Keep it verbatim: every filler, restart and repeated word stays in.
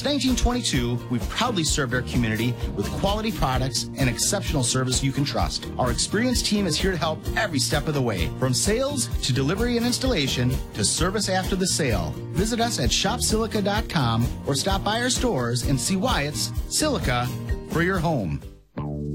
Since nineteen twenty-two, we've proudly served our community with quality products and exceptional service you can trust. Our experienced team is here to help every step of the way, from sales to delivery and installation to service after the sale. Visit us at shop silica dot com or stop by our stores and see why it's Silica for your home.